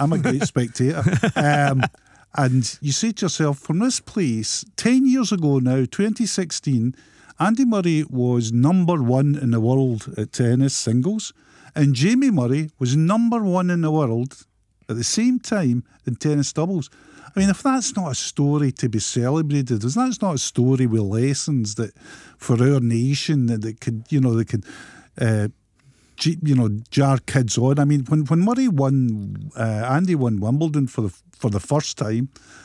I'm a great spectator. And you say to yourself, from this place, 10 years ago now, 2016, Andy Murray was number one in the world at tennis singles, and Jamie Murray was number one in the world at the same time in tennis doubles. I mean, if that's not a story to be celebrated, if that's not a story with lessons that for our nation that could, they could, jar kids on. I mean, when Murray won, Andy won Wimbledon for the first time.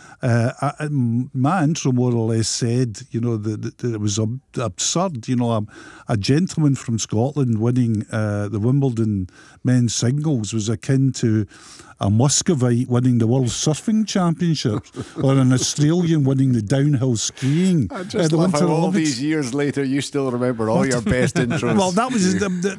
My intro more or less said, that it was absurd. A gentleman from Scotland winning the Wimbledon men's singles was akin to a Muscovite winning the World Surfing Championships or an Australian winning the downhill skiing. I just love how all these years later you still remember all your best intros. Well, that was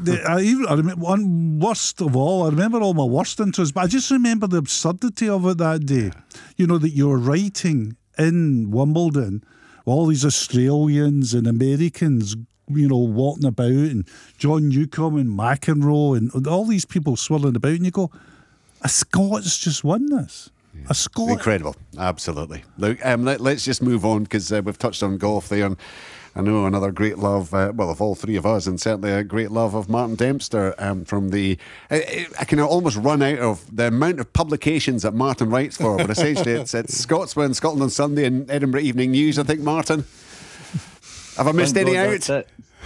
I remember one worst of all. I remember all my worst intros, but I just remember the absurdity of it that day. That you were writing in Wimbledon, all these Australians and Americans, walking about, and John Newcombe and McEnroe and all these people swirling about, and you go, a Scots just won this. Yeah. A Scot. Incredible. Absolutely. Look, let's just move on, because we've touched on golf there, and I know another great love, of all three of us, and certainly a great love of Martin Dempster from the... I can almost run out of the amount of publications that Martin writes for, but essentially it's Scotsman, Scotland on Sunday, and Edinburgh Evening News, I think, Martin. Have I missed any out?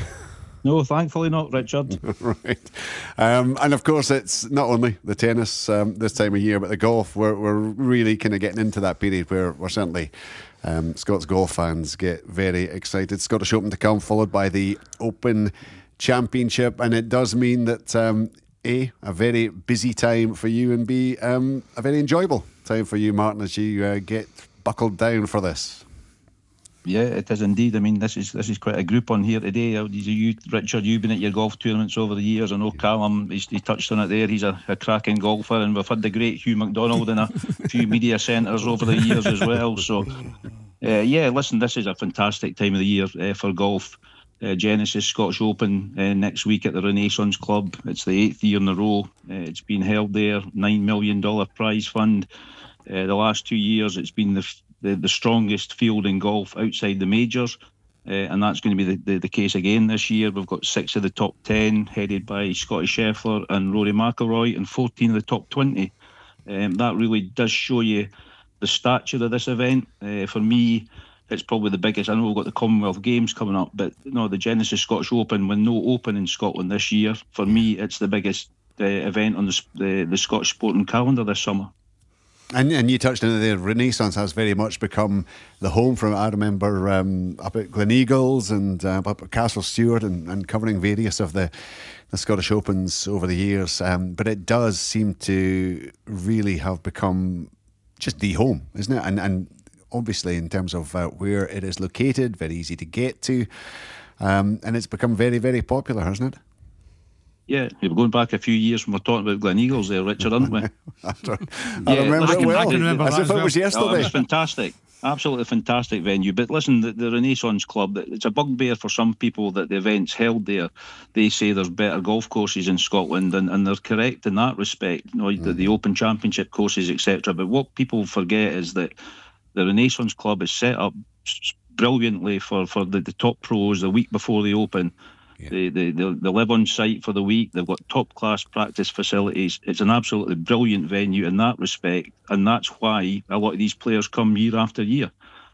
No, thankfully not, Richard. Right. And of course, it's not only the tennis this time of year, but the golf. We're really kind of getting into that period where we're certainly... Scots golf fans get very excited. Scottish Open to come, followed by the Open Championship, and it does mean that A, a very busy time for you, and B, a very enjoyable time for you, Martin, as you get buckled down for this. Yeah, it is indeed. I mean, this is quite a group on here today. Richard, you've been at your golf tournaments over the years. I know Callum, he touched on it there. He's a cracking golfer, and we've had the great Hugh MacDonald in a few media centres over the years as well. So, listen, this is a fantastic time of the year for golf. Genesis Scottish Open next week at the Renaissance Club. It's the 8th year in a row. It's been held there. $9 million prize fund. The last 2 years, it's been the strongest field in golf outside the majors, and that's going to be the case again this year. We've got 6 of the top 10 headed by Scotty Scheffler and Rory McIlroy, and 14 of the top 20. That really does show you the stature of this event. For me, it's probably the biggest. I know we've got the Commonwealth Games coming up, but the Genesis Scottish Open, with no Open in Scotland this year, for me it's the biggest event on the Scottish sporting calendar this summer. And you touched on it there, Renaissance has very much become the home from, I remember up at Gleneagles and up at Castle Stewart and covering various of the Scottish Opens over the years. But it does seem to really have become just the home, isn't it? And obviously in terms of where it is located, very easy to get to. And it's become very, very popular, hasn't it? Yeah, we're going back a few years when we're talking about Gleneagles there, Richard, aren't we? I remember it well. I can remember as if it was yesterday. Oh, it was fantastic. Absolutely fantastic venue. But listen, the Renaissance Club, it's a bugbear for some people that the event's held there. They say there's better golf courses in Scotland, and they're correct in that respect. The Open Championship courses, etc. But what people forget is that the Renaissance Club is set up brilliantly for the top pros the week before the Open. Yeah. They live on site for the week. They've got top class practice facilities. It's an absolutely brilliant venue in that respect, and that's why a lot of these players come year after year.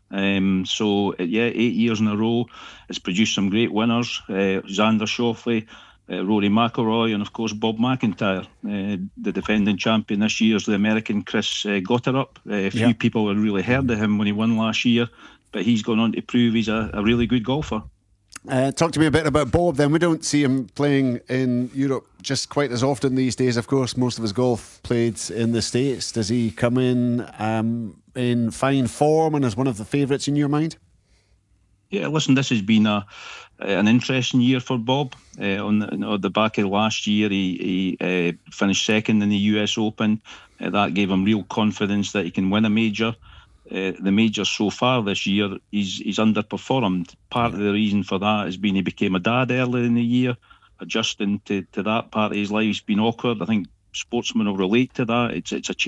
8 years in a row. It's produced some great winners: Xander Schauffele, Rory McIlroy, and of course Bob McIntyre, the defending champion this year is the American Chris Gotterup. Few people had really heard of him when he won last year, but he's gone on to prove he's a really good golfer. Talk to me a bit about Bob then. We don't see him playing in Europe just quite as often these days. Of course, most of his golf played in the States. Does he come in fine form and is one of the favourites in your mind? Yeah, listen, this has been an interesting year for Bob. On the back of last year, he finished second in the US Open. That gave him real confidence that he can win a major. The majors so far this year, he's underperformed. Part of the reason for that has been he became a dad earlier in the year. Adjusting to that part of his life has been awkward. I think sportsmen will relate to that. It's a change